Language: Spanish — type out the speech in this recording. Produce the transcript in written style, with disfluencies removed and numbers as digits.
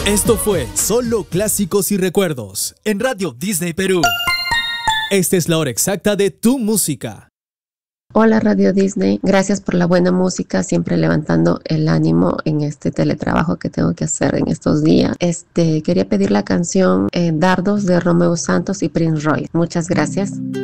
Esto fue Solo Clásicos y Recuerdos en Radio Disney Perú. Esta es la hora exacta de tu música. Hola Radio Disney, gracias por la buena música, siempre levantando el ánimo en este teletrabajo que tengo que hacer en estos días. Quería pedir la canción Dardos de Romeo Santos y Prince Royce. Muchas gracias.